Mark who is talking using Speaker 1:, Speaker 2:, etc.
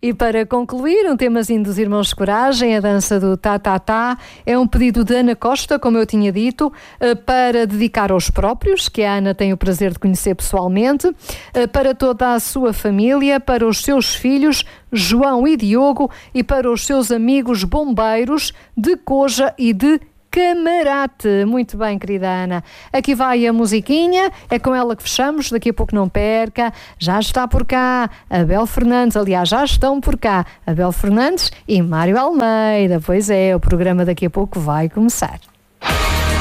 Speaker 1: E para concluir, um temazinho dos Irmãos Coragem, a dança do tá-tá-tá, é um pedido de Ana Costa, como eu tinha dito, para dedicar aos próprios, que a Ana tem o prazer de conhecer pessoalmente, para toda a sua família, para os seus filhos, João e Diogo, e para os seus amigos bombeiros de Coja e de Camarate. Muito bem, querida Ana. Aqui vai a musiquinha, é com ela que fechamos, daqui a pouco não perca. Já está por cá Abel Fernandes, aliás, já estão por cá Abel Fernandes e Mário Almeida. Pois é, o programa daqui a pouco vai começar.